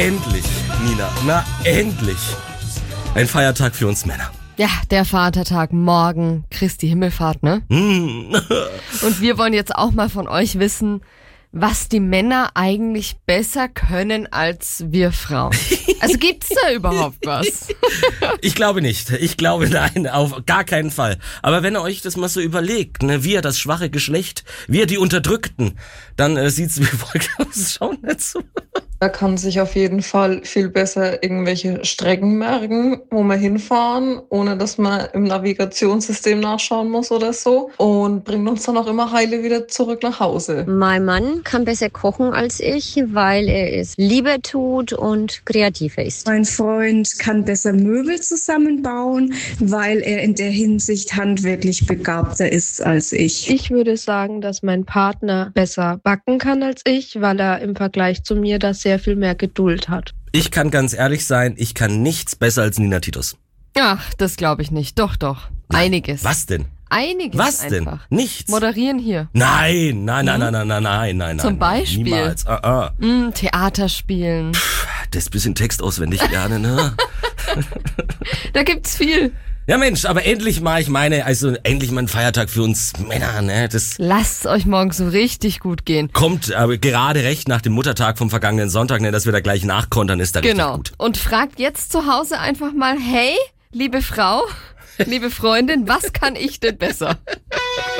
Endlich, Nina, na endlich. Ein Feiertag für uns Männer. Ja, der Vatertag morgen, Christi Himmelfahrt, ne? Und wir wollen jetzt auch mal von euch wissen, was die Männer eigentlich besser können als wir Frauen. Also gibt's da überhaupt was? Ich glaube nicht. Ich glaube nein, auf gar keinen Fall. Aber wenn ihr euch das mal so überlegt, ne, wir das schwache Geschlecht, wir die Unterdrückten, dann sieht's wie folgt aus. Schau nicht so. Er kann sich auf jeden Fall viel besser irgendwelche Strecken merken, wo wir hinfahren, ohne dass man im Navigationssystem nachschauen muss oder so. Und bringt uns dann auch immer heile wieder zurück nach Hause. Mein Mann kann besser kochen als ich, weil er es lieber tut und kreativer ist. Mein Freund kann besser Möbel zusammenbauen, weil er in der Hinsicht handwerklich begabter ist als ich. Ich würde sagen, dass mein Partner besser backen kann als ich, weil er im Vergleich zu mir das sehr viel mehr Geduld hat. Ich kann ganz ehrlich sein, ich kann nichts besser als Nina Titus. Ach, das glaube ich nicht. Doch. Einiges. Was denn? Einiges Was denn? einfach. Nichts. Moderieren hier. Nein. Zum Beispiel? Niemals. Theater spielen. Das bisschen Text auswendig lernen, ne? Da gibt's viel. Ja Mensch, aber endlich mal endlich mal ein Feiertag für uns Männer, ne? Das Lasst's euch morgen so richtig gut gehen. kommt aber gerade recht nach dem Muttertag vom vergangenen Sonntag, ne? Dass wir da gleich nachkontern, ist da richtig gut. Und fragt jetzt zu Hause einfach mal, hey, liebe Frau, liebe Freundin, was kann ich denn besser?